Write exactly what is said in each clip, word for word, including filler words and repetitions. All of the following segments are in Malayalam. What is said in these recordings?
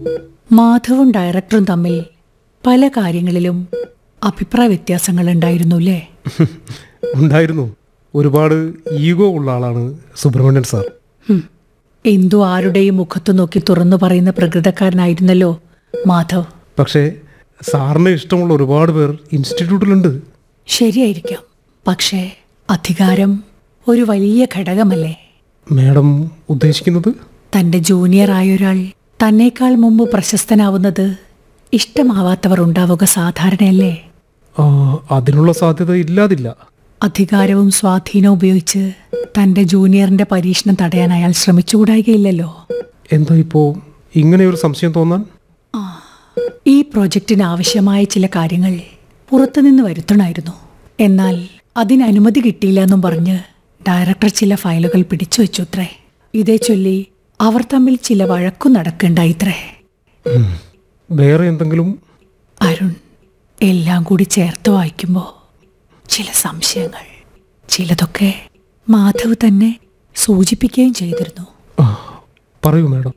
മാധവും ഡയറക്ടറും തമ്മിൽ പല കാര്യങ്ങളിലും അഭിപ്രായ വ്യത്യാസങ്ങൾ ഉണ്ടായിരുന്നു അല്ലേ? ഉണ്ടായിരുന്നു. ഒരുപാട് ഈഗോ ഉള്ള ആളാണ് സുബ്രഹ്മണ്യൻ സാർ. എന്തു ആരുടെയും മുഖത്തു നോക്കി തുറന്നു പറയുന്ന പ്രകൃതക്കാരനായിരുന്നല്ലോ മാധവ്. പക്ഷേ സാറിന് ഇഷ്ടമുള്ള ഒരുപാട് പേർ ഇൻസ്റ്റിറ്റ്യൂട്ടിലുണ്ട്. ശരിയായിരിക്കാം. പക്ഷേ അധികാരം ഒരു വലിയ ഘടകമല്ലേ? മാഡം ഉദ്ദേശിക്കുന്നത്? തൻ്റെ ജൂനിയർ ആയൊരാൾ തന്നേക്കാൾ മുമ്പ് പ്രശസ്തനാവുന്നത് ഇഷ്ടമാവാത്തവർ ഉണ്ടാവുക സാധാരണയല്ലേ? അതിനുള്ള സാധ്യത ഇല്ലാതില്ല. അധികാരവും സ്വാധീനവും ഉപയോഗിച്ച് തൻ്റെ ജൂനിയറിന്റെ പരീക്ഷണം തടയാൻ അയാൾ ശ്രമിച്ചുകൂടായികയില്ലല്ലോ. എന്താ ഇപ്പോ ഇങ്ങനെയൊരു സംശയം തോന്നാൻ? ഈ പ്രോജക്റ്റിന് ആവശ്യമായ ചില കാര്യങ്ങൾ പുറത്തുനിന്ന് വരുത്തണമായിരുന്നു. എന്നാൽ അതിന് അനുമതി കിട്ടിയില്ല എന്നും പറഞ്ഞ് ഡയറക്ടർ ചില ഫയലുകൾ പിടിച്ചു വെച്ചുത്രേ. ഇതേ ചൊല്ലി അവർ തമ്മിൽ ചില വഴക്കു നടക്കണ്ടായിത്രേ. വേറെ എന്തെങ്കിലും? അരുൺ, എല്ലാം കൂടി ചേർത്ത് വായിക്കുമ്പോൾ ചില സംശയങ്ങൾ, ചിലതൊക്കെ മാധവ് തന്നെ സൂചിപ്പിക്കുകയും ചെയ്തിരുന്നു. പറയൂ മാഡം.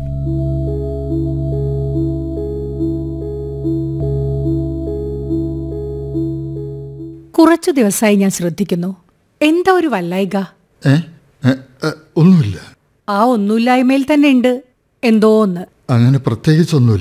കുറച്ചു ദിവസമായി ഞാൻ ശ്രദ്ധിക്കുന്നു. എന്താ ഒരു വല്ലായിക? ഒന്നുമില്ല. ആ ഒന്നുമില്ലായ്മയിൽ തന്നെ ഉണ്ട് എന്തോ ഒന്ന്. അങ്ങനെ പ്രത്യേകിച്ചൊന്നുമില്ല.